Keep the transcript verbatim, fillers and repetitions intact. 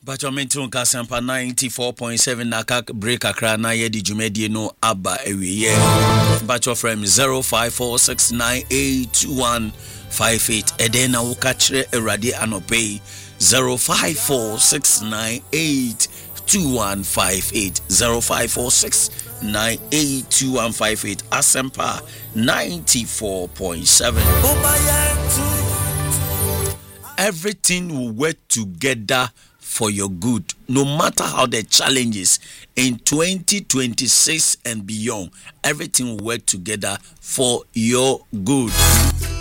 Bacho Mentron Kasampa ninety-four point seven Naka break akra na ye di jumedie no aba ewiye. Bacho from zero five four six nine eight two one five eight. Eden na woka kire Erade anope zero five four six nine eight two one five eight zero five four six nine eight two one five eight. Asempa ninety-four point seven. Everything will work together for your good, no matter how the challenges in twenty twenty-six and beyond. Everything will work together for your good.